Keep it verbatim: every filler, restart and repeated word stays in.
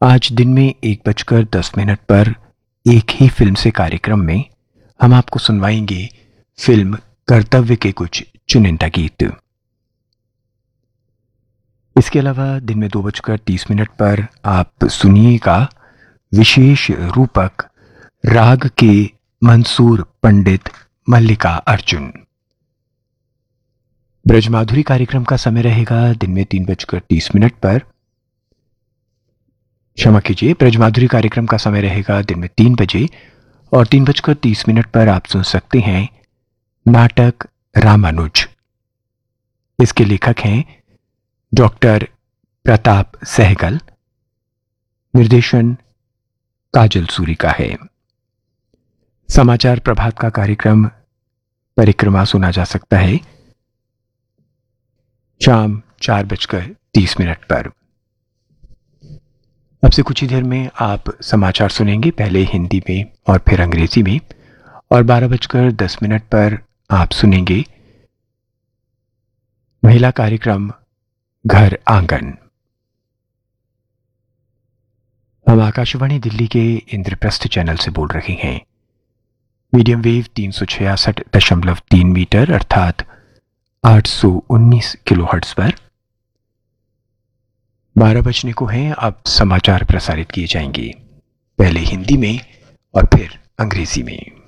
आज दिन में एक बजकर दस मिनट पर एक ही फिल्म से कार्यक्रम में हम आपको सुनवाएंगे फिल्म कर्तव्य के कुछ चुनिंदा गीत। इसके अलावा दिन में दो बजकर तीस मिनट पर आप सुनिएगा विशेष रूपक राग के मंसूर पंडित मल्लिका अर्जुन। ब्रजमाधुरी कार्यक्रम का समय रहेगा दिन में तीन बजकर तीस मिनट पर। क्षमा कीजिए, ब्रजमाधुरी कार्यक्रम का समय रहेगा दिन में तीन बजे और तीन बजकर तीस मिनट पर आप सुन सकते हैं नाटक रामानुज। इसके लेखक हैं डॉक्टर प्रताप सहगल। निर्देशन काजल सूरी का है। समाचार प्रभात का कार्यक्रम परिक्रमा सुना जा सकता है शाम चार बजकर तीस मिनट पर। अब से कुछ ही देर में आप समाचार सुनेंगे, पहले हिंदी में और फिर अंग्रेजी में, और बारह बजकर दस मिनट पर आप सुनेंगे महिला कार्यक्रम घर आंगन। हम आकाशवाणी दिल्ली के इंद्रप्रस्थ चैनल से बोल रहे हैं। मीडियम वेव तीन सौ छियासठ दशमलव तीन मीटर अर्थात आठ सौ उन्नीस किलोहर्ट्ज पर। बारह बजने को हैं, अब समाचार प्रसारित किए जाएंगे, पहले हिंदी में और फिर अंग्रेजी में।